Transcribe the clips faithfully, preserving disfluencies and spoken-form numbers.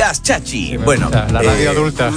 Las Chachi. Sí, bueno, gusta, la radio eh, adulta.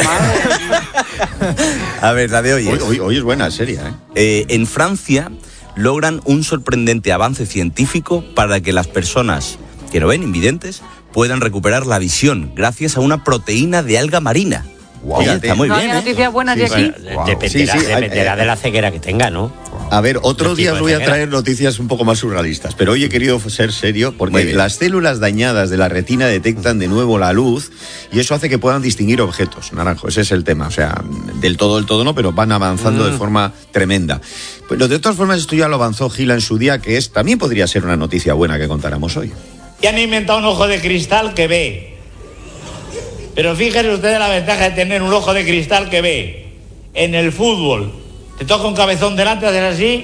A ver, la de hoy es... Hoy, hoy, hoy es buena, seria, ¿eh? Eh, en Francia logran un sorprendente avance científico para que las personas que no ven, invidentes, puedan recuperar la visión gracias a una proteína de alga marina. Wow, Fíjate, está muy ¿no bien, hay ¿eh? noticias buenas Sí, de aquí? Bueno, wow. Dependerá, Sí, sí, dependerá eh, de la ceguera que tenga, ¿no? A ver, otro ¿Qué día tipo os de voy a ceguera? traer noticias un poco más surrealistas, pero hoy he querido ser serio Muy porque bien. las células dañadas de la retina detectan de nuevo la luz y eso hace que puedan distinguir objetos. Naranjo, ese es el tema. O sea, del todo, del todo no, pero van avanzando mm. de forma tremenda. Pero de todas formas, esto ya lo avanzó Gila en su día, que es también podría ser una noticia buena que contáramos hoy. Y han inventado un ojo de cristal que ve. Pero fíjense ustedes la ventaja de tener un ojo de cristal que ve. En el fútbol, te toca un cabezón delante, haces así,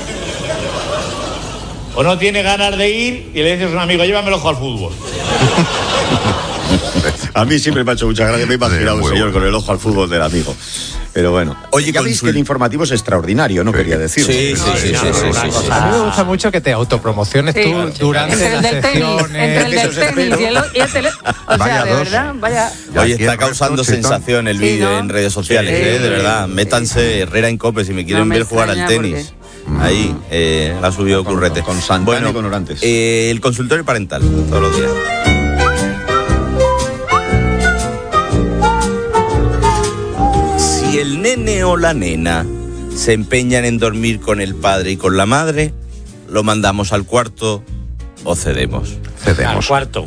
o no tiene ganas de ir y le dices a un amigo, llévame el ojo al fútbol. A mí siempre me ha hecho mucha gracia, me he imaginado un señor con el ojo al fútbol del amigo. Pero bueno, oye, ya veis que el informativo es extraordinario, no quería decirlo. Sí, sí, sí, sí, sí, sí, sí. A mí me gusta mucho que te autopromociones Sí. tú durante Entre el las del tenis, secciones. entre el del tenis y el, y el tele... O Vaya sea, de dos. verdad, vaya... Hoy está causando Chitón. sensación el Sí, vídeo ¿no? en redes sociales, Sí. ¿eh? De verdad. Métanse Herrera en Cope si me quieren No me ver jugar al extraña tenis. Ahí, eh, la ha subido Con- Currete. con Santana bueno, y con Orantes. eh, el consultorio parental, todos los días. Si el nene o la nena se empeñan en dormir con el padre y con la madre, lo mandamos al cuarto o cedemos. Al Cedemos. cuarto.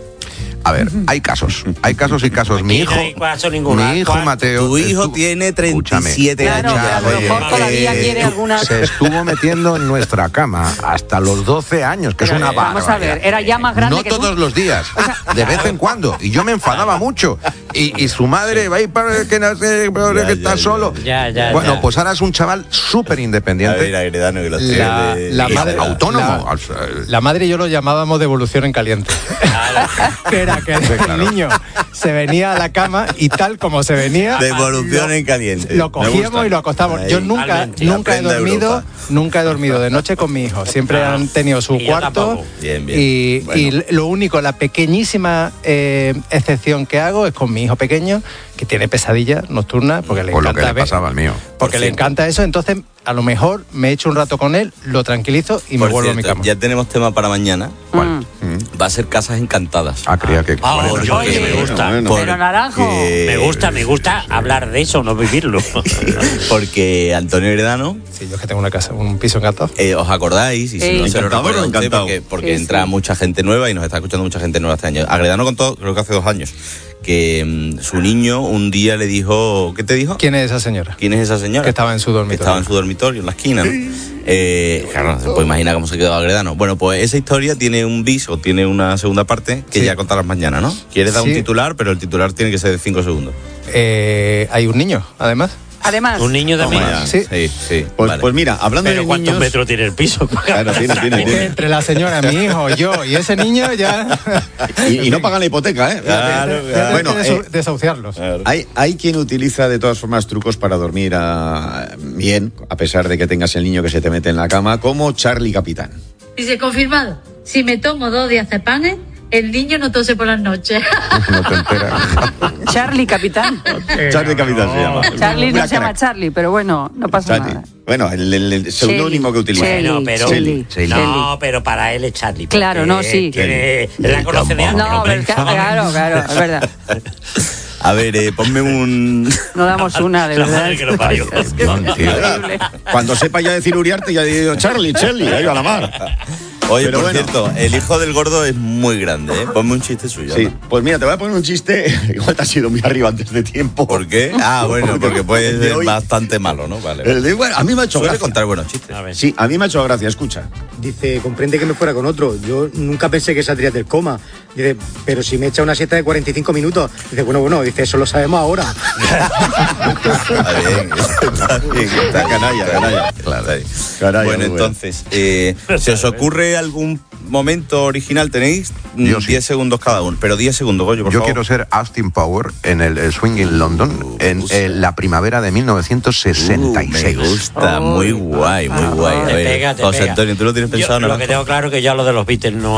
A ver, hay casos, hay casos y casos. Mi Aquí hijo, no hay caso ninguno. mi Al hijo cuarto. Mateo. Tu hijo estuvo- tiene treinta y siete Claro, años que ya. a lo oye, mejor todavía eh, quiere alguna... Se estuvo metiendo en nuestra cama hasta los doce años, que es una barbaridad. Vamos a ver, era ya más grande No que tú. todos los días, de vez en cuando. Y yo me enfadaba mucho. Y, y su madre va a ir para que no sé, para Ya, que ya, está ya. solo. Ya, ya, Bueno, ya. pues ahora es un chaval súper A independiente. ver, Agredano, que lo La, tiene- la y madre, autónomo. La, la madre y yo lo llamábamos devolución en caliente. Que era que el claro. niño se venía a la cama y tal como se venía... Devolución lo- en caliente. Lo Me cogíamos gusta. y lo acostamos. Ahí. Yo nunca, Totalmente. nunca he Aprenda dormido, Europa. nunca he dormido de noche con mi hijo. Siempre No. han tenido su Y yo cuarto. tampoco. Bien, bien. Y, Bueno. y lo único, la pequeñísima eh, excepción que hago es con mi hijo pequeño, que tiene pesadillas nocturnas porque le Por lo encanta que le ver- pasaba al mío. porque Por le cierto. encanta eso. Entonces, a lo mejor me echo un rato con él, lo tranquilizo y Por me vuelvo a mi cierto, cama. ya tenemos tema para mañana. Mm. Va a ser Casas Encantadas. Ah, creía que... Ah, ¿cuál era? oye, Oye, me gusta. bueno. Porque- Pero Naranjo... Me gusta, me gusta hablar de eso, no vivirlo. Porque Antonio Heredano, Sí, yo es que tengo una casa, un piso encantado. eh, ¿os acordáis? Y si Sí. no se lo Encantado, recuerda usted, encantado. porque, porque Sí, entra sí. mucha gente nueva y nos está escuchando mucha gente nueva este año. Agredano contó, creo que hace dos años, que mm, su niño un día le dijo... ¿Qué te dijo? ¿Quién es esa señora? ¿Quién es esa señora? Que estaba en su dormitorio. Que estaba en su dormitorio, en la esquina, ¿no? Eh, claro, se puede imaginar cómo se quedó Agredano. Bueno, pues esa historia tiene un bis o tiene una segunda parte que Sí. ya contarás mañana, ¿no? Quieres dar Sí. un titular, pero el titular tiene que ser de cinco segundos. Eh, hay un niño, además. Además... Un niño también. Toma ya. Sí. Sí, sí. Pues, vale. pues mira, hablando Pero de ¿cuántos niños... metros tiene el piso? Claro, tiene, tiene, Es que tiene. entre la señora, mi hijo, yo y ese niño ya... Y, y no pagan la hipoteca, ¿eh? Claro, ya claro. Bueno, tengo que eh, desu- desahuciarlos. Hay, hay quien utiliza de todas formas trucos para dormir a- bien, a pesar de que tengas el niño que se te mete en la cama, como Charlie Capitán. Dice, confirmado, si me tomo dos diazepanes, el niño no tose por las noches. No te enteras. Charlie, capitán. Charlie Capitán se llama. Charlie no Una se llama crack. Charlie, pero bueno, no pasa Charlie. nada. Bueno, el, el- el seudónimo que utiliza. Shelly, Bueno, pero- Shelly, Shelly. No, pero para él es Charlie. porque Claro, no, sí. Tiene, la conoce de antes. No, pero es que- claro, claro, es verdad. A ver, eh, ponme un... No damos una, de La verdad. madre que lo parió. Es que es No entiendo. increíble. Cuando sepa ya decir Uriarte, ya digo Charlie, Charlie, ahí va la mar. Oye, Pero por bueno. cierto, el hijo del gordo es muy grande, ¿eh? Ponme un chiste suyo. Sí, anda. pues mira, te voy a poner un chiste. Igual te has ido muy arriba antes de tiempo. ¿Por qué? Ah, bueno, porque puede El de ser hoy- bastante malo, ¿no? Vale. El de- bueno, a mí me ha hecho Suele gracia. contar buenos chistes. A ver. Sí, a mí me ha hecho gracia, escucha. Dice, comprende que me fuera con otro. Yo nunca pensé que saldría del coma. Dice, pero si me echa una siesta de cuarenta y cinco minutos. Dice, bueno, bueno, dice, eso lo sabemos ahora. Está bien, está bien, está canalla, canalla. Claro. Canalla, Bueno, muy bueno. entonces, eh, ¿se os ocurre algún momento original? Tenéis Yo sí. diez segundos cada uno, pero diez segundos, Goyo, por Yo favor. quiero ser Austin Power en el, el Swing in London en eh, la primavera de mil novecientos sesenta y seis. Uh, me gusta, Oh, muy guay, muy guay. A Te ver, pega, te José pega. Antonio, ¿tú lo tienes Yo pensado? lo Naranjo? que tengo claro es que ya lo de los Beatles no